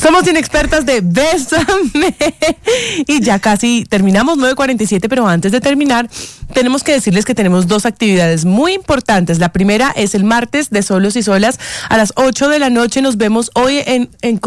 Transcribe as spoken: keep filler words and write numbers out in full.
Somos inexpertas de Bésame. Y ya casi terminamos, nueve cuarenta y siete, pero antes de terminar, tenemos que decirles que tenemos dos actividades muy importantes. La primera es el martes de Solos y Solas a las ocho de la noche. Nos vemos hoy en, en